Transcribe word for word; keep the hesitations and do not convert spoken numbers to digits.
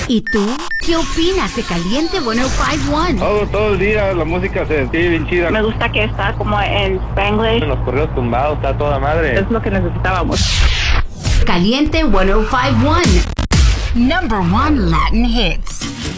¿Y tú? ¿Qué opinas de Caliente ciento cinco uno? Todo, todo el día la música se sigue bien chida. Me gusta que está como en Spanglish. En los correos tumbados, está toda madre. Es lo que necesitábamos. Caliente ciento cincuenta y uno. Number one Latin hits.